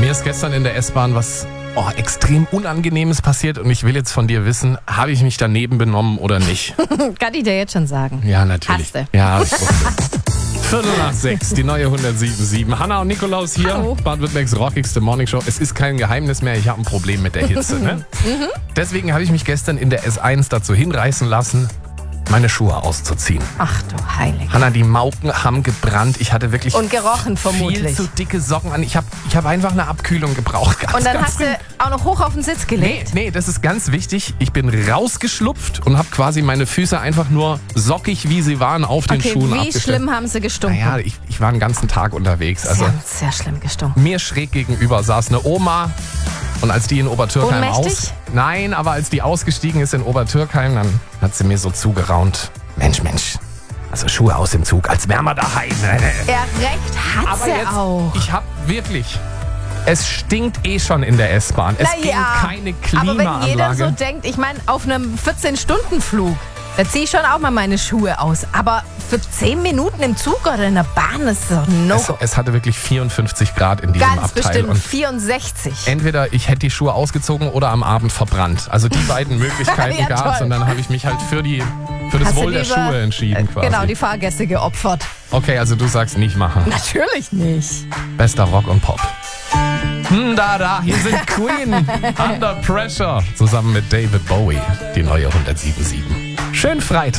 Mir ist gestern in der S-Bahn was extrem Unangenehmes passiert und ich will jetzt von dir wissen, habe ich mich daneben benommen oder nicht? Kann ich dir jetzt schon sagen. Ja, natürlich. Hast du. Ja, ich wusste. 5:45, die neue 107.7. Hanna und Nikolaus hier, Hallo. Baden-Württembergs rockigste Morningshow. Es ist kein Geheimnis mehr, ich habe ein Problem mit der Hitze. Ne? Deswegen habe ich mich gestern in der S1 dazu hinreißen lassen, meine Schuhe auszuziehen. Ach du Heilige. Hanna, die Mauken haben gebrannt. Ich hatte wirklich Und gerochen vermutlich. viel zu dicke Socken an. Ich hab einfach eine Abkühlung gebraucht. Und dann hast du auch noch hoch auf den Sitz gelegt. Nee, das ist ganz wichtig. Ich bin rausgeschlupft und habe quasi meine Füße einfach nur sockig, wie sie waren, auf den Schuhen Wie abgestellt. schlimm haben sie gestunken? Naja, ich war den ganzen Tag unterwegs. Also Sehr schlimm gestunken. mir schräg gegenüber saß eine Oma. Und als die in Obertürkheim Ohnmächtig? Nein, aber als die ausgestiegen ist in Obertürkheim, dann hat sie mir so zugeraunt. Mensch. Also Schuhe aus dem Zug, als wären wir daheim. Ja, recht hat Aber sie jetzt, auch. ich hab wirklich... Es stinkt schon in der S-Bahn. Es gibt keine Klimaanlage. Aber wenn jeder so denkt, ich meine, auf einem 14-Stunden-Flug, da ziehe ich schon auch mal meine Schuhe aus. Aber für 10 Minuten im Zug oder in der Bahn ist doch no-go. Es hatte wirklich 54 Grad in diesem Ganz Abteil. bestimmt Und 64. entweder ich hätte die Schuhe ausgezogen oder am Abend verbrannt. Also die beiden Möglichkeiten Ja, gab es. toll. Und dann habe ich mich halt für das Hast du Wohl der lieber, Schuhe entschieden quasi. Genau, die Fahrgäste geopfert. Okay, also du sagst nicht machen. Natürlich nicht. Bester Rock und Pop. Da, hier sind Queen, Under Pressure. Zusammen mit David Bowie, die neue 107.7. Schönen Freitag.